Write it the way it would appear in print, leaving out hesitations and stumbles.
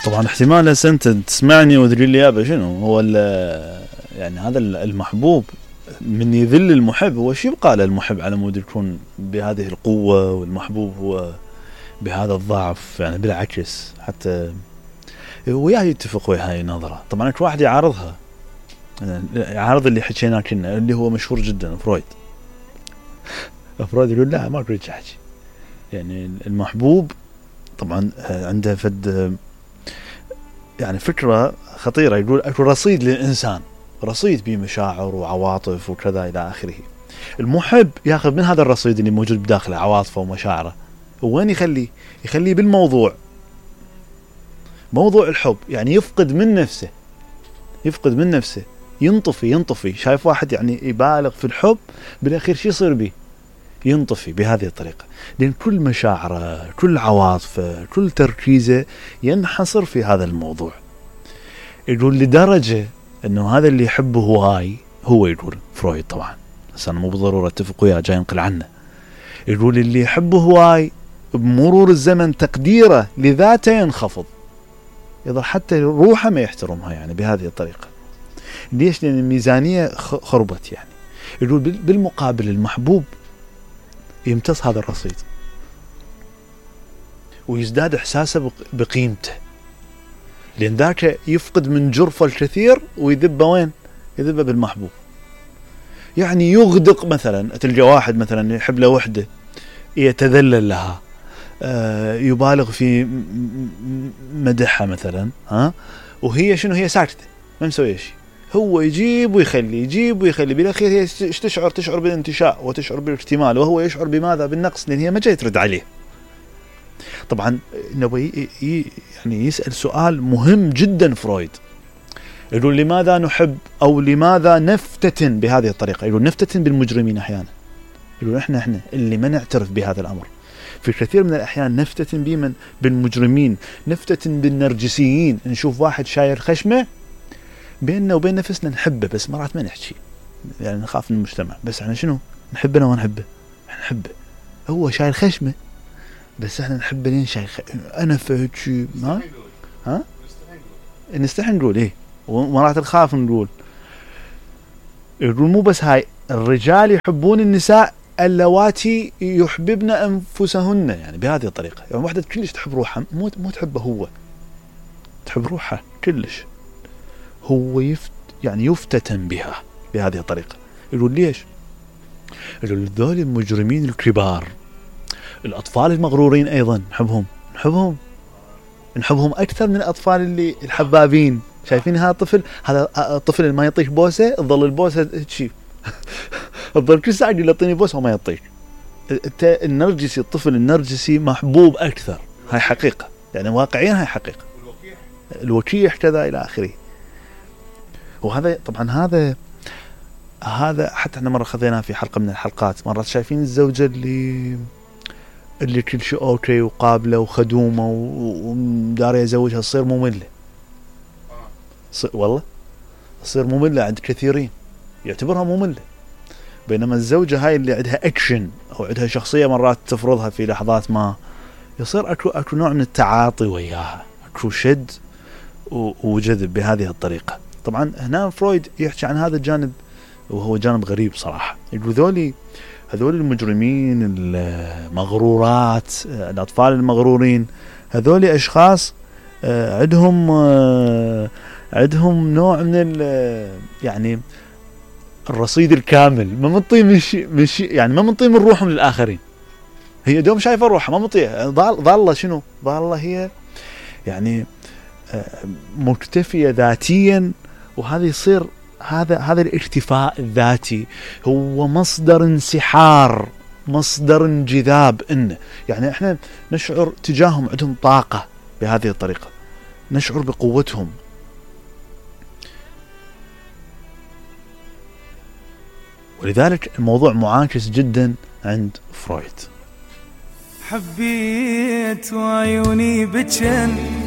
طبعا احتمال هسه انت تسمعني وتقول لي يابا شنو هو يعني هذا المحبوب من يذل المحب، هو شو يبقى للمحب على مود يكون بهذه القوة، والمحبوب هو بهذا الضعف؟ يعني بالعكس، حتى وياه يتفق ويا هاي النظرة. طبعا كل واحد يعارضها، يعارض اللي حكيناه كنا اللي هو مشهور جدا فرويد يقول لا ما أريد أحكي. يعني المحبوب طبعا عنده فد يعني فكرة خطيرة، يقول أكو رصيد للإنسان، رصيد بمشاعر وعواطف وكذا إلى آخره. المحب يأخذ من هذا الرصيد اللي موجود بداخله عواطفه ومشاعره، وين يخليه بالموضوع، موضوع الحب. يعني يفقد من نفسه، ينطفي. شايف واحد يعني يبالغ في الحب، بالأخير شو يصير به؟ ينطفي بهذه الطريقة، لأن كل مشاعره، كل عواطفه، كل تركيزه ينحصر في هذا الموضوع. يقول لدرجة أنه هذا اللي يحبه هواي، هو يقول فرويد طبعا، بس أنا مو بالضرورة اتفق وياه، جاي ينقل عنه. يقول اللي يحبه هواي بمرور الزمن تقديره لذاته ينخفض، يظل حتى روحه ما يحترمها، يعني بهذه الطريقة. ليش؟ لأن الميزانية خربت. يعني يقول بالمقابل المحبوب يمتص هذا الرصيد ويزداد إحساسه بقيمته، لأن ذاك يفقد من جرفه الكثير ويذبه وين؟ يذبه بالمحبوب. يعني يغدق، مثلا تلقى واحد مثلا يحب له وحده يتذلل لها، يبالغ في مدحها مثلا، وهي شنو؟ هي ساكتة ما مسوية شيء. هو يجيب ويخلي بالأخير هي تشعر بالانتشاء وتشعر بالاكتمال، وهو يشعر بماذا؟ بالنقص، لأن هي ما جاي ترد عليه. طبعا نبي يعني يسأل سؤال مهم جدا فرويد، يقول لماذا نحب أو لماذا نفتتن بهذه الطريقة؟ يقول نفتتن بالمجرمين أحيانا. يقول إحنا اللي ما نعترف بهذا الأمر في كثير من الأحيان نفتتن بالمجرمين، نفتتن بالنرجسيين. نشوف واحد شايل خشمة بيننا وبين نفسنا نحبه، بس مرات ما نحكي، يعني نخاف من المجتمع، بس احنا شنو نحبنا وما نحبه؟ نحبه. هو شايل خشمة بس احنا نحبه لين شايل انا فهمت ما نستحي نقول ايه، ومرات نخاف نقول. يقول مو بس هاي، الرجال يحبون النساء اللواتي يحببن انفسهن، يعني بهذه الطريقة. يعني واحدة كلش تحب روحها، مو تحبه هو، تحب روحها كلش، هو يعني يفتتن بها بهذه الطريقة. يقول ليش؟ يقول ذول المجرمين الكبار، الأطفال المغرورين أيضا نحبهم أكثر من الأطفال اللي الحبابين. شايفين هذا الطفل اللي ما يعطيك بوسة، تظل البوسة تشيب تظل كل ساعة يقول يعطيني بوسة وما يعطيك. النرجسي، الطفل النرجسي محبوب أكثر، هاي حقيقة، يعني واقعيا هاي حقيقة. الوكيح كذا إلى آخره. وهذا طبعا هذا حتى احنا مرة خذيناه في حلقة من الحلقات. مرات شايفين الزوجة اللي كل شيء اوكي وقابلة وخدومة وداري يزوجها، تصير مملة. والله تصير مملة عند كثيرين، يعتبرها مملة. بينما الزوجة هاي اللي عندها اكشن او عندها شخصية مرات تفرضها في لحظات ما، يصير اكو نوع من التعاطي وياها، اكو شد وجذب بهذه الطريقة. طبعا هنا فرويد يحكي عن هذا الجانب، وهو جانب غريب صراحة. يقول هذول المجرمين المغرورات، الأطفال المغرورين، هذول أشخاص عندهم نوع من يعني الرصيد الكامل، ما منطي من شيء، يعني ما منطي من روحهم للآخرين. هي دوم شايفة روحها ما منطية، ضالة شنو؟ ضالة هي يعني مكتفية ذاتيا. وهذا يصير هذا الاكتفاء الذاتي هو مصدر انسحار، مصدر انجذاب. يعني احنا نشعر تجاههم، عندهم طاقة بهذه الطريقة، نشعر بقوتهم. ولذلك الموضوع معاكس جدا عند فرويد. حبيت وعيوني بجن